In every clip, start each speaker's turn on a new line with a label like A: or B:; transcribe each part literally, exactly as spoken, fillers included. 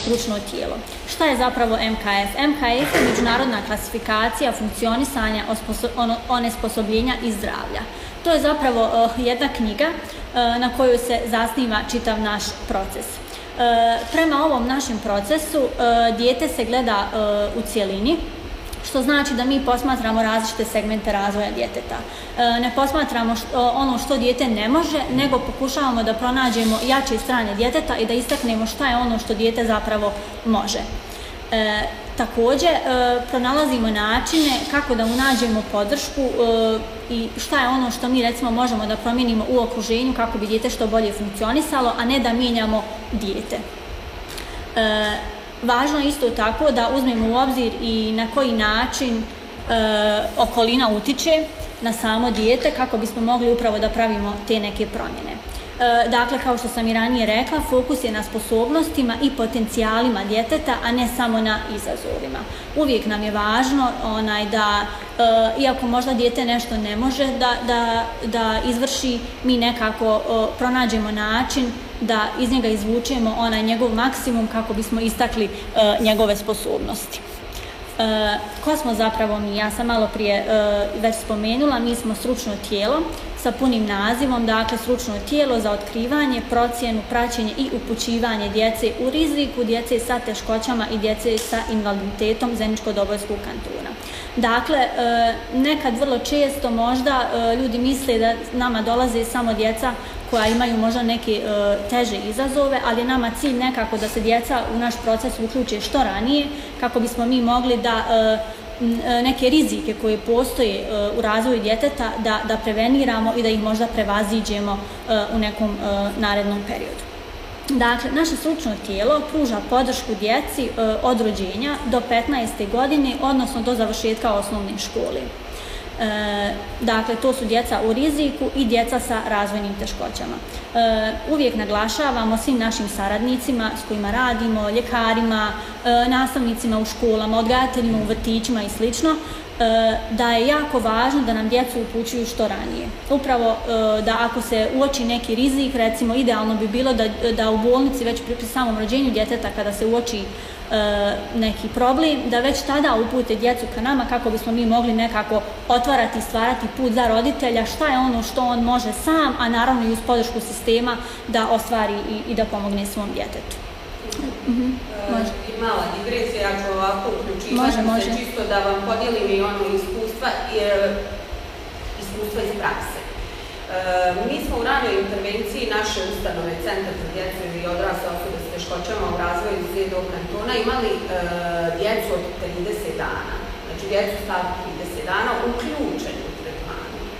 A: stručno tijelo. Šta je zapravo M K F? M K F je međunarodna klasifikacija funkcionisanja onesposobljenja i zdravlja. To je zapravo uh, jedna knjiga uh, na kojoj se zasniva čitav naš proces. Uh, prema ovom našem procesu uh, dijete se gleda uh, u cjelini, što znači da mi posmatramo različite segmente razvoja djeteta. E, ne posmatramo što, ono što dijete ne može, nego pokušavamo da pronađemo jače strane djeteta i da istaknemo šta je ono što dijete zapravo može. E, također, e, pronalazimo načine kako da mu nađemo podršku e, i šta je ono što mi recimo možemo da promijenimo u okruženju kako bi dijete što bolje funkcionisalo, a ne da mijenjamo dijete. E, Važno je isto tako da uzmemo u obzir i na koji način e, okolina utiče na samo dijete kako bismo mogli upravo da pravimo te neke promjene. E, dakle, kao što sam i ranije rekla, fokus je na sposobnostima i potencijalima djeteta, a ne samo na izazovima. Uvijek nam je važno onaj, da, e, iako možda dijete nešto ne može da, da, da izvrši, mi nekako e, pronađemo način da iz njega izvučemo onaj njegov maksimum kako bismo istakli e, njegove sposobnosti. E, ko smo zapravo mi? Ja sam malo prije e, već spomenula, mi smo stručno tijelo sa punim nazivom, dakle stručno tijelo za otkrivanje, procjenu, praćenje i upućivanje djece u riziku, djece sa teškoćama i djece sa invaliditetom Zeničko-Dobojskog kantona. Dakle, e, nekad vrlo često možda e, ljudi misle da nama dolaze samo djeca koja imaju možda neke e, teže izazove, ali je nama cilj nekako da se djeca u naš proces uključe što ranije kako bismo mi mogli da e, neke rizike koje postoje e, u razvoju djeteta da, da preveniramo i da ih možda prevaziđemo e, u nekom e, narednom periodu. Dakle, naše stručno tijelo pruža podršku djeci e, od rođenja do petnaeste godine, odnosno do završetka osnovne škole. E, dakle, to su djeca u riziku i djeca sa razvojnim teškoćama. E, uvijek naglašavamo svim našim saradnicima s kojima radimo, ljekarima, e, nastavnicima u školama, odgajateljima u vrtićima i slično, e, da je jako važno da nam djecu upućuju što ranije. Upravo e, da ako se uoči neki rizik, recimo idealno bi bilo da, da u bolnici već pri samom rođenju djeteta kada se uoči neki problem, da već tada upute djecu ka nama kako bismo mi mogli nekako otvarati i stvarati put za roditelja, šta je ono što on može sam, a naravno i uz podršku sistema da ostvari i, i da pomogne svom djetetu.
B: Mm-hmm. Može. E, mala digresija, ja ću ovako uključiti,
A: može, može.
B: čisto da vam podijelim i ono iskustva, jer, iskustva iz prakse. E, mi smo u ranoj intervenciji naše ustanove, Centar za djecu i odrasle osobe s teškoćama u razvoju Zeničkog kantona imali e, djecu od trideset dana, znači djecu staru trideset dana uključeni u tretmanu. E,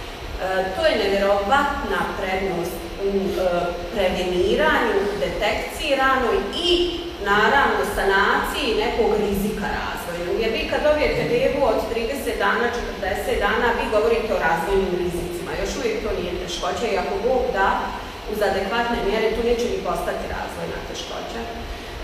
B: to je nevjerovatna prednost u e, preveniranju, detekciji ranoj i naravno sanaciji nekog rizika razvoja. Jer vi kad dobijete bebu od trideset dana, četrdeset dana, vi govorite o razvojnim rizicima. Još uvijek to nije teškoća i ako Bog da, uz adekvatne mjere, tu neće ni postati razvojna teškoća. E,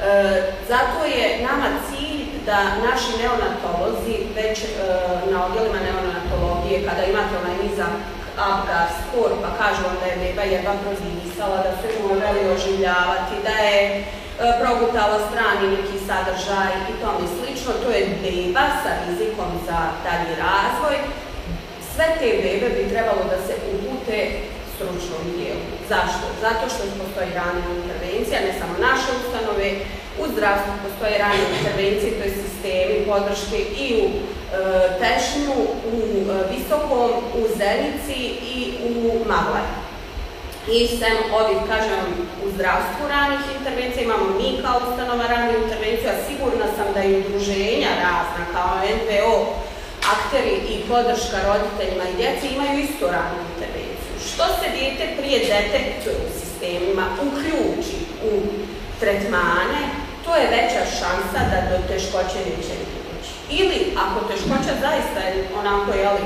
B: zato je nama cilj da naši neonatolozi već e, na odjelima neonatologije, kada imate onaj nizak Apgar, skor, pa kažu vam da je beba jedva prozivisala, da su morali oživljavati, da je e, progutala strani neki sadržaj i tome slično. To je beba sa rizikom za dalji razvoj. Sve te bebe bi trebalo da se upute stručnom tijelu. Zašto? Zato što postoji rana intervencija, ne samo naše ustanove, u zdravstvu postoje rane intervencije, to je sistemi podrške i u e, Tešnju, u e, Visokom, u Zenici i u Maglaju. I sem ovih, kažem, u zdravstvu ranih intervencija imamo mi kao ustanova ranu intervenciju, a sigurna sam da i udruženja razna kao N V O, akteri i podrška roditeljima i djeci imaju isto ranu intervenciju. Što se dijete prije detektuje u sistemima, uključi u tretmane, to je veća šansa da do teškoće neće doći. Ili ako teškoća zaista je onako, jeli,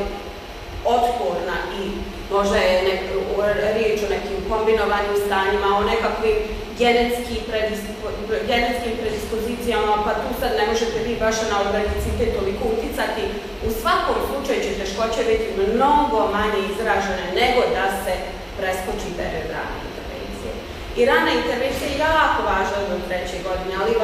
B: otporna i možda je nek, riječ o nekim kombinovanim stanjima, o nekakvim genetski predispo, genetskim predispozicijama, pa tu sad ne možete vi baš na organicitet toliko uticati. U svakom slučaju će teškoće biti mnogo manje izražene nego da se preskoči period rane intervencije. I rana intervencija je jako važna do treće godine, ali